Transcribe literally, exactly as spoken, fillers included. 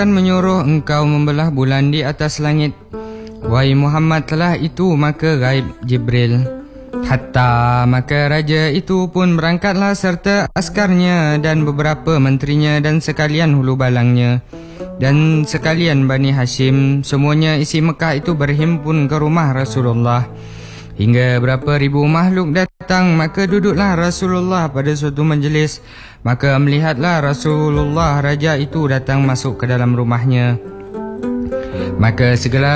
menyuruh engkau membelah bulan di atas langit. Wahai Muhammad, telah itu maka gaib Jibril. Hatta maka raja itu pun berangkatlah serta askarnya dan beberapa menterinya dan sekalian hulu balangnya dan sekalian Bani Hashim. Semuanya isi Mekah itu berhimpun ke rumah Rasulullah. Hingga berapa ribu makhluk datang, maka duduklah Rasulullah pada suatu majlis. Maka melihatlah Rasulullah raja itu datang masuk ke dalam rumahnya. Maka segala